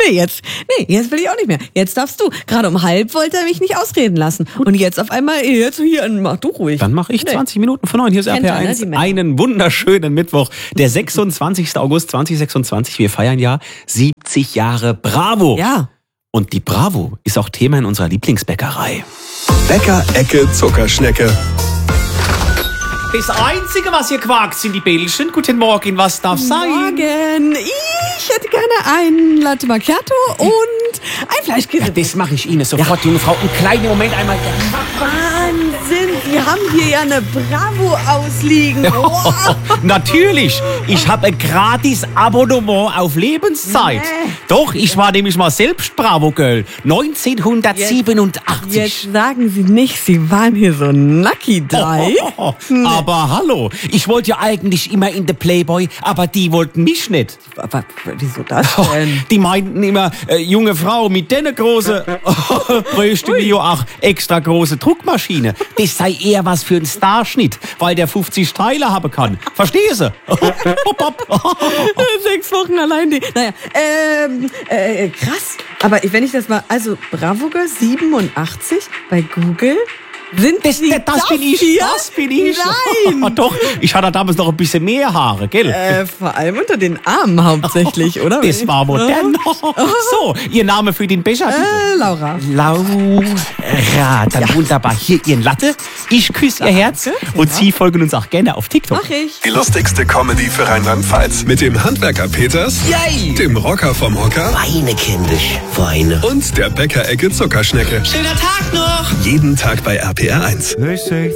jetzt will ich auch nicht mehr. Jetzt darfst du. Gerade um 12:30 wollte er mich nicht ausreden lassen. Und jetzt auf einmal, mach du ruhig. Dann mache ich 20 Minuten von 9. Hier ist RPR1. Ne, einen wunderschönen Mittwoch, der 26. August 2026. Wir feiern ja 70 Jahre Bravo. Ja. Und die Bravo ist auch Thema in unserer Lieblingsbäckerei. Bäcker-Ecke Zuckerschnecke. Das Einzige, was hier quakt, sind die Bällchen. Guten Morgen, was darf sein? Morgen. Ich hätte gerne ein Latte Macchiato und ein Fleischkäse. Ja, das mache ich Ihnen sofort, junge Frau. Einen kleinen Moment einmal. Wahnsinn, Sie haben hier ja eine Bravo ausliegen. Wow. Natürlich, ich habe ein gratis Abonnement auf Lebenszeit. Nee. Doch, ich war nämlich mal selbst Bravo-Girl. 1987. Jetzt sagen Sie nicht, Sie waren hier so Lucky Drei. Aber hallo, ich wollte ja eigentlich immer in The Playboy, aber die wollten mich nicht. Aber wieso das denn? Die meinten immer, junge Frau mit der große bräuchte mir ja auch extra große Druckmaschine. Das sei eher was für einen Starschnitt, weil der 50 Teile haben kann. Verstehen Sie? 6 Wochen allein. Naja, krass. Aber wenn ich das mal, also Bravo Girl 87 bei Google. Das bin ich. Nein. Doch, ich hatte damals noch ein bisschen mehr Haare, gell? Vor allem unter den Armen hauptsächlich, oder? Das war modern. So, Ihr Name für den Becher? Laura. Laura, dann wunderbar. Hier Ihren Latte. Ich küsse Ihr Herz. Und Sie folgen uns auch gerne auf TikTok. Mach ich. Die lustigste Comedy für Rheinland-Pfalz. Mit dem Handwerker Peters, Yay. dem Rocker vom Hocker Weine, kindisch, Weine. und der Bäcker-Ecke Zuckerschnecke. Schöner Tag noch! Jeden Tag bei RPR1.